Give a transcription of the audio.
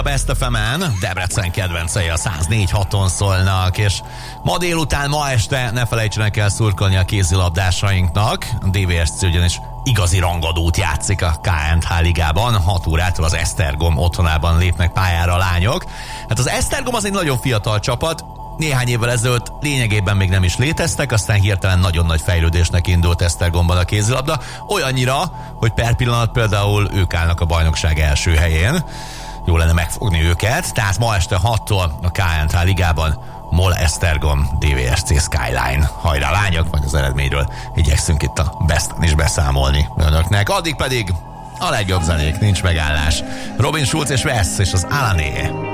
Best FM-en Debrecen kedvencei a 104.6-on szólnak, és ma este ne felejtsenek el szurkolni a kézilabdásainknak. A DVSC ugyanis igazi rangadót játszik a KNH ligában. 6 órától az Esztergom otthonában lépnek pályára a lányok. Hát az Esztergom az egy nagyon fiatal csapat, néhány évvel ezelőtt lényegében még nem is léteztek, aztán hirtelen nagyon nagy fejlődésnek indult Esztergomban a kézilabda, olyannyira, hogy per pillanat például ők állnak a bajnokság első helyén. Jó lenne megfogni őket, tehát ma este 6-tól a KNH ligában MOL Esztergom DVSC Skyline. Hajrá lányok, majd az eredményről igyekszünk itt a Besten is beszámolni önöknek. Addig pedig a legjobb zenék, nincs megállás. Robin Schulz és Wes és az Alané.